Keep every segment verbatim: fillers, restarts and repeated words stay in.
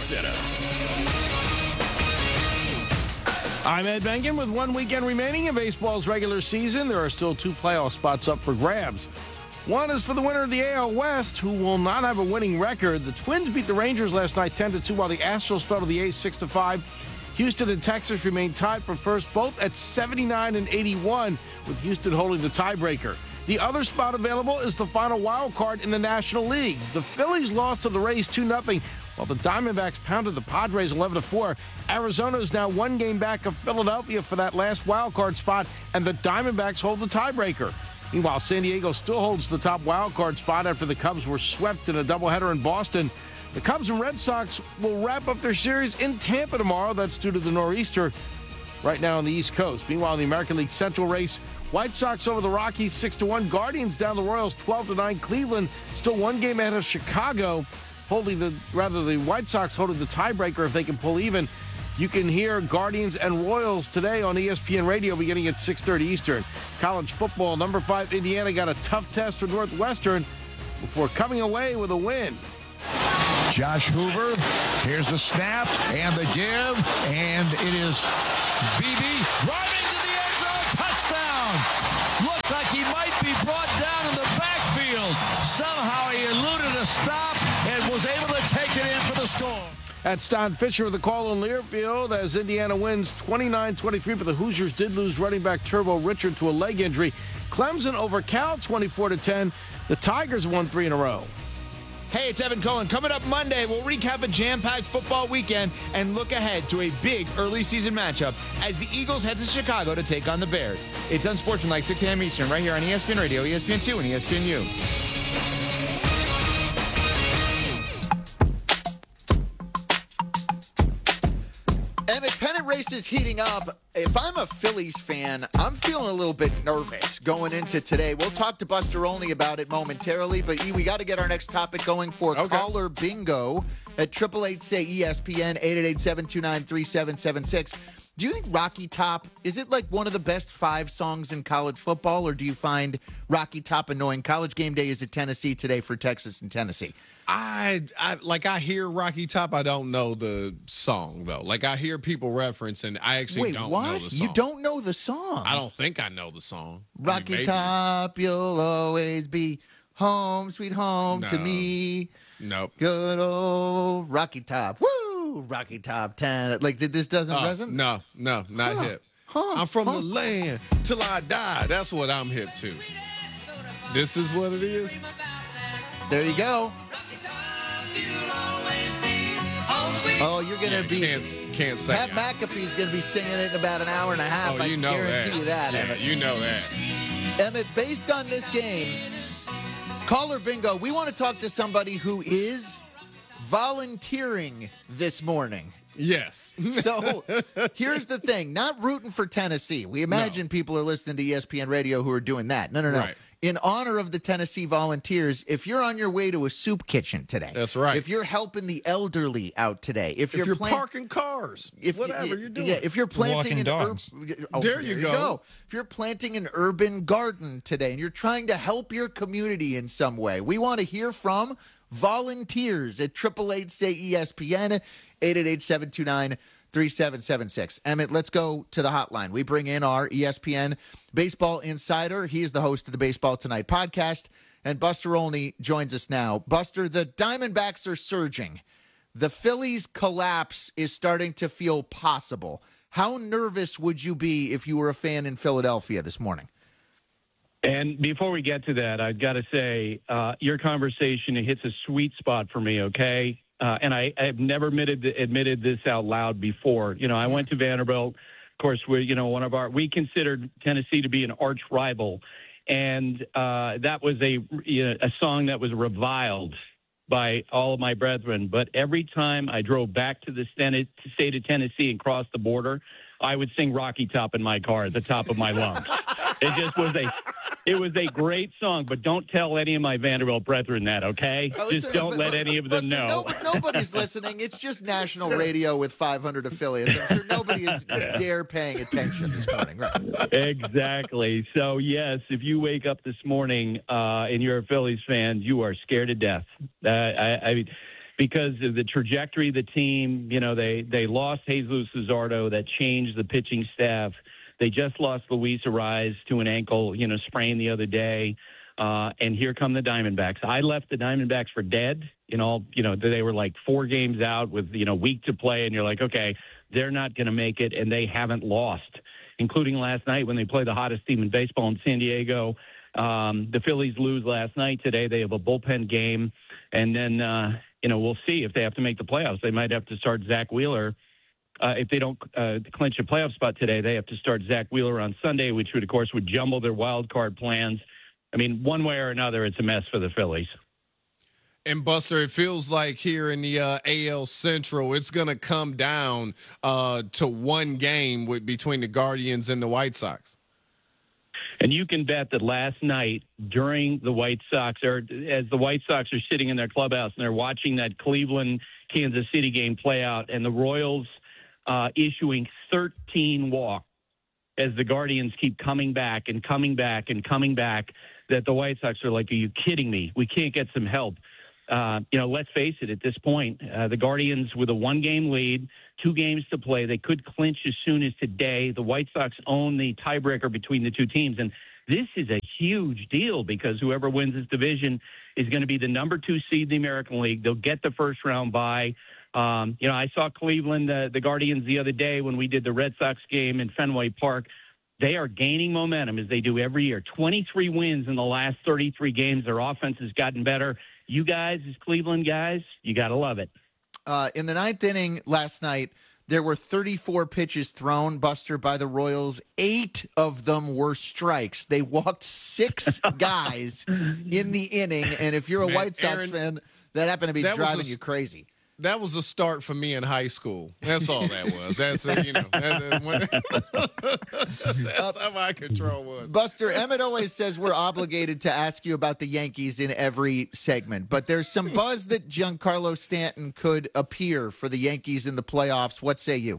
Center. I'm Ed Bengen with one weekend remaining in baseball's regular season. There are still two playoff spots up for grabs. One is for the winner of the A L West, who will not have a winning record. The Twins beat the Rangers last night ten to two, while the Astros fell to the A's six to five. Houston and Texas remain tied for first, both at seventy-nine and eighty-one, with Houston holding the tiebreaker. The other spot available is the final wild card in the National League. The Phillies lost to the Rays two nothing, while the Diamondbacks pounded the Padres eleven to four. Arizona is now one game back of Philadelphia for that last wild card spot, and the Diamondbacks hold the tiebreaker. Meanwhile, San Diego still holds the top wild card spot after the Cubs were swept in a doubleheader in Boston. The Cubs and Red Sox will wrap up their series in Tampa tomorrow. That's due to the nor'easter right now on the East Coast. Meanwhile, in the American League Central race, White Sox over the Rockies six to one. Guardians down the Royals twelve to nine. Cleveland still one game ahead of Chicago, holding the rather the White Sox holding the tiebreaker if they can pull even. You can hear Guardians and Royals today on E S P N Radio beginning at six thirty Eastern. College football, number five Indiana got a tough test for Northwestern before coming away with a win. Josh Hoover, here's the snap and the give, and it is B B driving to the end zone, touchdown! Looked like he might be brought down in the backfield. Somehow he eluded a stop and was able to take it in for the score. That's Don Fisher with the call in Learfield as Indiana wins twenty-nine twenty-three, but the Hoosiers did lose running back Turbo Richard to a leg injury. Clemson over Cal twenty-four to ten. The Tigers won three in a row. Hey, it's Evan Cohen. Coming up Monday, we'll recap a jam-packed football weekend and look ahead to a big early season matchup as the Eagles head to Chicago to take on the Bears. It's Unsportsmanlike, six a.m. Eastern, right here on E S P N Radio, E S P N two, and E S P N U. Emmett, pennant race is heating up. If I'm a Phillies fan, I'm feeling a little bit nervous going into today. We'll talk to Buster Olney about it momentarily, but E, we got to get our next topic going for Okay. caller bingo at eight eight eight say E S P N, eight eight eight, seven two nine, three seven seven six. Do you think Rocky Top, is it like one of the best five songs in college football, or do you find Rocky Top annoying? College Game Day is at Tennessee today for Texas and Tennessee. I, I like I hear Rocky Top. I don't know the song though. Like I hear people reference, and I actually Wait, don't what? know the song. You don't know the song? I don't think I know the song. I mean, Rocky maybe. Top, you'll always be home, sweet home to No. me. Nope. Good old Rocky Top. Woo! Rocky Top ten. Like, did this doesn't Uh, resonate? no, no, not Huh. hip. Huh. I'm from Huh. the land till I die. That's what I'm hip to. This is what it is. There you go. Oh, you're going to Yeah, be. can't can't say. Pat McAfee's going to be singing it in about an hour and a half. Oh, I you can know guarantee that. you that, yeah, Emmett. you know that. Emmett, based on this game, caller bingo, we want to talk to somebody who is volunteering this morning. Yes. So here's the thing, not rooting for Tennessee. We imagine No. people are listening to E S P N Radio who are doing that. No, no, no. Right. In honor of the Tennessee Volunteers, if you're on your way to a soup kitchen today, That's right. if you're helping the elderly out today, if, If you're, you're, plant- parking cars, if whatever you're doing. Yeah, if you're planting Walking an dogs. urban, oh, There you go. If you're planting an urban garden today and you're trying to help your community in some way, we want to hear from volunteers at eight eight eight say E S P N, eight eight eight, seven two nine, three seven seven six. Emmett, let's go to the hotline. We bring in our E S P N baseball insider. He is the host of the Baseball Tonight podcast, and Buster Olney joins us now. Buster, the Diamondbacks are surging. The Phillies' collapse is starting to feel possible. How nervous would you be if you were a fan in Philadelphia this morning? And before we get to that, I've got to say, uh, your conversation it hits a sweet spot for me, okay? Uh, and I, I've never admitted admitted this out loud before. You know, I went to Vanderbilt. Of course, we you know one of our we considered Tennessee to be an arch rival, and uh, that was a you know, a song that was reviled by all of my brethren. But every time I drove back to the state of Tennessee and crossed the border, I would sing Rocky Top in my car at the top of my lungs. It just was a, it was a great song, but don't tell any of my Vanderbilt brethren that, okay? Oh, it's just a- don't but- let but- any of them Buster, know. no- nobody's listening. It's just national radio with five hundred affiliates. I'm sure nobody is dare paying attention this morning. Right. Exactly. So, yes, if you wake up this morning uh, and you're a Phillies fan, you are scared to death. Uh, I, I mean, because of the trajectory of the team. You know, they, they lost Jesus Luzardo. That changed the pitching staff. They just lost Luis Arraez to an ankle, you know, sprain the other day. Uh, and here come the Diamondbacks. I left the Diamondbacks for dead. You know, you know, they were like four games out with, you know, week to play. And you're like, okay, they're not going to make it. And they haven't lost, including last night when they played the hottest team in baseball in San Diego. Um, the Phillies lose last night. Today they have a bullpen game. And then, uh, you know, we'll see if they have to make the playoffs. They might have to start Zach Wheeler. Uh, if they don't uh, clinch a playoff spot today, they have to start Zach Wheeler on Sunday, which would, of course, would jumble their wild card plans. I mean, one way or another, it's a mess for the Phillies. And, Buster, it feels like here in the uh, A L Central, it's going to come down uh, to one game with, between the Guardians and the White Sox. And you can bet that last night during the White Sox, or as the White Sox are sitting in their clubhouse and they're watching that Cleveland-Kansas City game play out, and the Royals uh, issuing thirteen walks as the Guardians keep coming back and coming back and coming back, that the White Sox are like, are you kidding me? We can't get some help. Uh, you know, let's face it, at this point, uh, the Guardians with a one-game lead, two games to play, they could clinch as soon as today. The White Sox own the tiebreaker between the two teams. And this is a huge deal because whoever wins this division is going to be the number two seed in the American League. They'll get the first round bye. Um, you know, I saw Cleveland, uh, the Guardians, the other day when we did the Red Sox game in Fenway Park. They are gaining momentum as they do every year. twenty-three wins in the last thirty-three games. Their offense has gotten better. You guys, as Cleveland guys, you got to love it. Uh, in the ninth inning last night, there were thirty-four pitches thrown, Buster, by the Royals. Eight of them were strikes. They walked six guys in the inning. And if you're a Man, White Sox Aaron, fan, that happened to be driving a, you crazy. That was a start for me in high school. That's all that was. That's uh, you know. That, when, that's how my control was. Buster, Emmett always says we're obligated to ask you about the Yankees in every segment, but there's some buzz that Giancarlo Stanton could appear for the Yankees in the playoffs. What say you?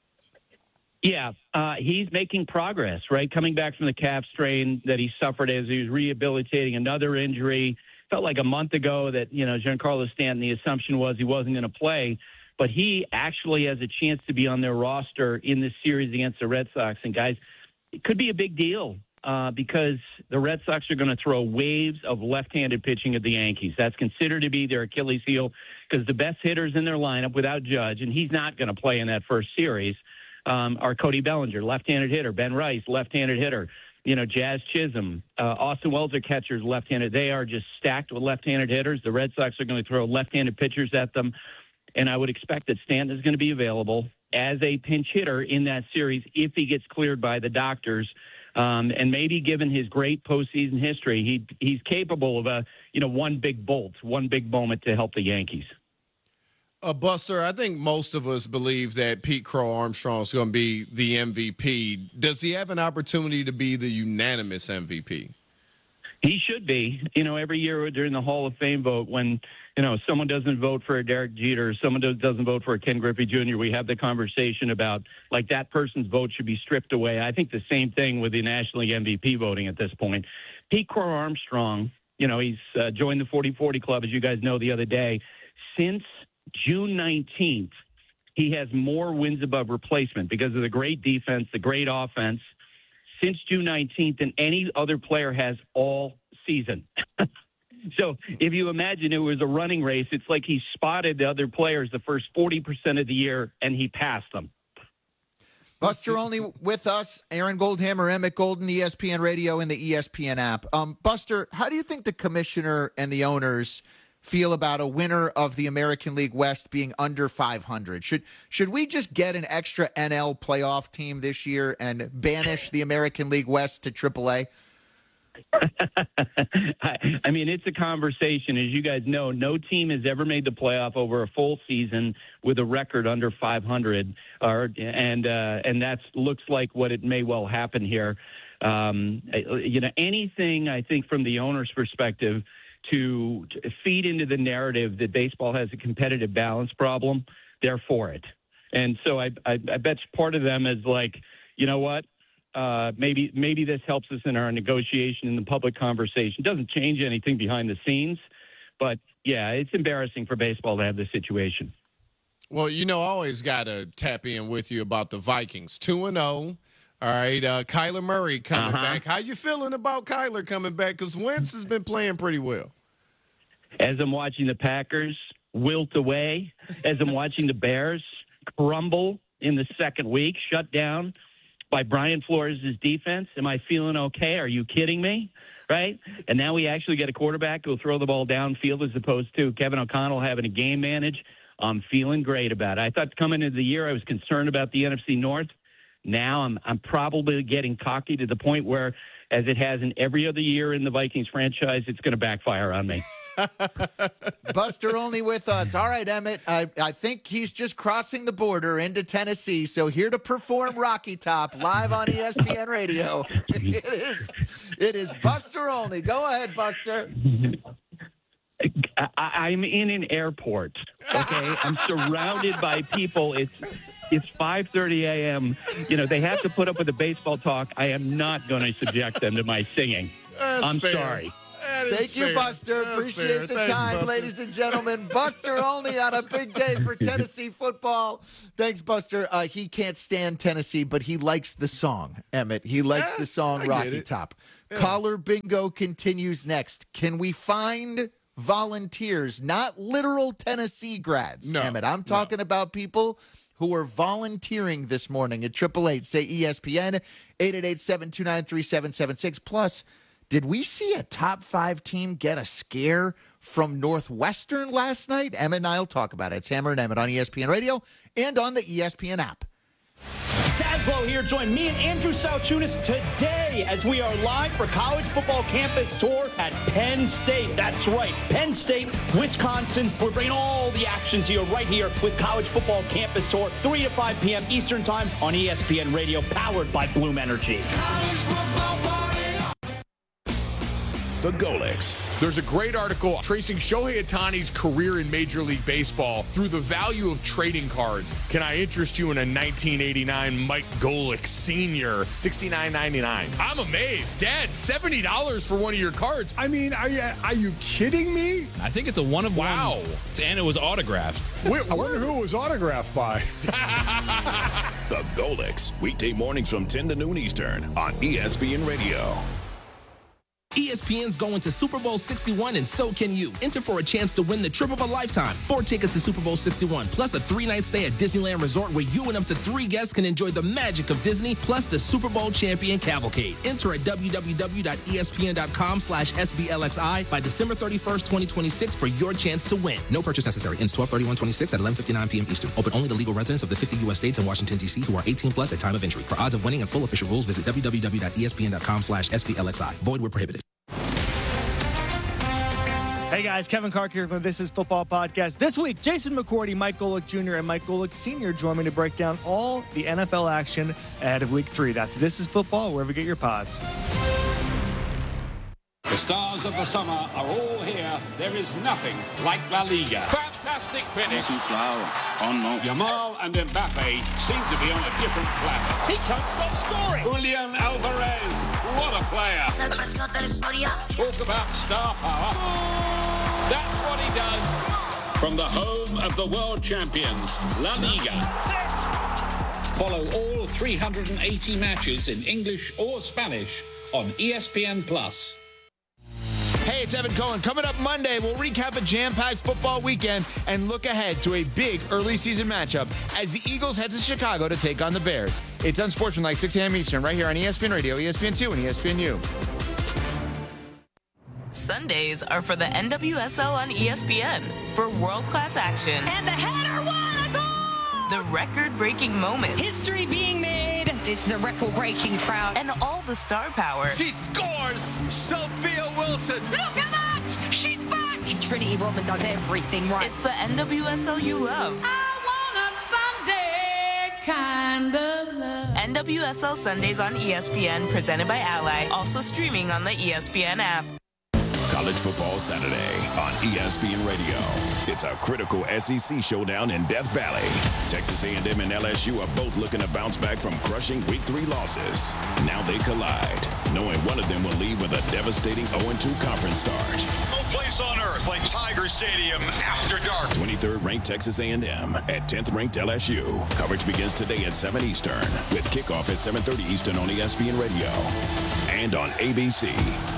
Yeah, uh, he's making progress, right? Coming back from the calf strain that he suffered as he was rehabilitating another injury. Felt like a month ago that, you know, Giancarlo Stanton, the assumption was he wasn't going to play, but he actually has a chance to be on their roster in this series against the Red Sox. And, guys, it could be a big deal uh, because the Red Sox are going to throw waves of left-handed pitching at the Yankees. That's considered to be their Achilles heel because the best hitters in their lineup without Judge, and he's not going to play in that first series, um, are Cody Bellinger, left-handed hitter, Ben Rice, left-handed hitter. You know, Jazz Chisholm, uh, Austin Wells are catchers left-handed. They are just stacked with left-handed hitters. The Red Sox are going to throw left-handed pitchers at them. And I would expect that Stanton is going to be available as a pinch hitter in that series if he gets cleared by the doctors. Um, and maybe given his great postseason history, he he's capable of a, you know, one big bolt, one big moment to help the Yankees. Uh, Buster, I think most of us believe that Pete Crow Armstrong is going to be the M V P. Does he have an opportunity to be the unanimous M V P? He should be. You know, every year during the Hall of Fame vote, when, you know, someone doesn't vote for a Derek Jeter, someone doesn't vote for a Ken Griffey Junior, we have the conversation about, like, that person's vote should be stripped away. I think the same thing with the National League M V P voting at this point. Pete Crow Armstrong, you know, he's uh, joined the forty forty Club, as you guys know, the other day. Since June nineteenth, he has more wins above replacement because of the great defense, the great offense, since June nineteenth than any other player has all season. So if you imagine it was a running race, it's like he spotted the other players the first forty percent of the year, and he passed them. Buster, only with us, Aaron Goldhammer, Emmett Golden, E S P N Radio, and the E S P N app. Um, Buster, how do you think the commissioner and the owners feel about a winner of the American League West being under five hundred? Should should we just get an extra N L playoff team this year and banish the American League West to triple A? I, I mean, it's a conversation. As you guys know, no team has ever made the playoff over a full season with a record under five hundred, or, and uh, and that looks like what it may well happen here. Um, you know, anything, I think, from the owner's perspective, to, to feed into the narrative that baseball has a competitive balance problem, they're for it. And so I, I, I bet part of them is like, you know what, uh, maybe maybe this helps us in our negotiation in the public conversation. It doesn't change anything behind the scenes, but yeah, it's embarrassing for baseball to have this situation. Well, you know, I always got to tap in with you about the Vikings. two and oh. All right, uh, Kyler Murray coming Uh-huh. back. How you feeling about Kyler coming back? Because Wentz has been playing pretty well. As I'm watching the Packers wilt away, as I'm watching the Bears crumble in the second week, shut down by Brian Flores' defense, am I feeling okay? Are you kidding me? Right? And now we actually get a quarterback who will throw the ball downfield as opposed to Kevin O'Connell having a game manage. I'm feeling great about it. I thought coming into the year I was concerned about the N F C North. Now I'm I'm probably getting cocky to the point where, as it has in every other year in the Vikings franchise, it's going to backfire on me. Buster Olney with us. All right, Emmett. I, I think he's just crossing the border into Tennessee. So here to perform Rocky Top live on E S P N Radio. It is it is Buster Olney. Go ahead, Buster. I, I'm in an airport. Okay, I'm surrounded by people. It's it's five thirty a.m. You know, they have to put up with the baseball talk. I am not going to subject them to my singing. That's I'm fair. sorry. That is Thank you, fair. Buster. That's Appreciate fair. the Thanks, time, Buster. ladies and gentlemen. Buster Olney on a big day for Tennessee football. Thanks, Buster. Uh, he can't stand Tennessee, but he likes the song, Emmett. He likes Yeah, the song I get Rocky it. Top. Yeah. Caller bingo continues next. Can we find volunteers, not literal Tennessee grads, No, Emmett? I'm talking about people who are volunteering this morning at triple eight, say E S P N, eight eight eight, seven two nine, three seven seven six. Plus, did we see a top five team get a scare from Northwestern last night? Emmett and I will talk about it. It's Hammer and Emmett on E S P N Radio and on the E S P N app. Saslow here. Join me and Andrew Salchunas today as we are live for College Football Campus Tour at Penn State. That's right, Penn State, Wisconsin. We're bringing all the action to you right here with College Football Campus Tour, three to five p.m. Eastern Time on E S P N Radio, powered by Bloom Energy. The Golix. There's a great article tracing Shohei Ohtani's career in Major League Baseball through the value of trading cards. Can I interest you in a nineteen eighty-nine Mike Golick Senior, sixty-nine ninety-nine? I'm amazed. Dad, seventy dollars for one of your cards. I mean, are you, are you kidding me? I think it's a one of Wow. one. And it was autographed. I wonder who it was autographed by. The Golix. Weekday mornings from ten to noon Eastern on E S P N Radio. E S P N's going to Super Bowl sixty-one, and so can you. Enter for a chance to win the trip of a lifetime. Four tickets to Super Bowl sixty-one, plus a three-night stay at Disneyland Resort where you and up to three guests can enjoy the magic of Disney, plus the Super Bowl champion cavalcade. Enter at w w w dot e s p n dot com slash s b l x i by December thirty-first, twenty twenty-six for your chance to win. No purchase necessary. Ends twelve thirty-one twenty-six at eleven fifty-nine p.m. Eastern. Open only to legal residents of the fifty U S states and Washington, D C who are eighteen plus at time of entry. For odds of winning and full official rules, visit w w w dot e s p n dot com slash s b l x i. Void where prohibited. Hey guys, Kevin Clark here from This Is Football Podcast. This week, Jason McCourty, Mike Golick Junior, and Mike Golick Senior join me to break down all the N F L action ahead of Week three. That's This Is Football, wherever you get your pods. The stars of the summer are all here. There is nothing like La Liga. Fantastic finish. Yamal and Mbappe seem to be on a different planet. He can't stop scoring. Julian Alvarez, what a player. Talk about star power. That's what he does. From the home of the world champions, La Liga. Follow all three hundred eighty matches in English or Spanish on E S P N Plus. Hey, it's Evan Cohen. Coming up Monday, we'll recap a jam-packed football weekend and look ahead to a big early season matchup as the Eagles head to Chicago to take on the Bears. It's Unsportsmanlike, six a.m. Eastern, right here on E S P N Radio, E S P N two, and E S P N U. Sundays are for the N W S L on E S P N for world-class action. And the header won a goal! The record-breaking moments. History being made. It's a record-breaking crowd. And all the star power. She scores! Sophia Wilson! Look at that! She's back! Trinity Rodman does everything right. It's the N W S L you love. I want a Sunday kind of love. N W S L Sundays on E S P N, presented by Ally. Also streaming on the E S P N app. College Football Saturday on E S P N Radio. It's a critical S E C showdown in Death Valley. Texas A and M and L S U are both looking to bounce back from crushing Week three losses. Now they collide, knowing one of them will leave with a devastating oh and two conference start. No place on earth like Tiger Stadium after dark. twenty-third ranked Texas A and M at tenth ranked L S U. Coverage begins today at seven Eastern with kickoff at seven thirty Eastern on E S P N Radio and on A B C.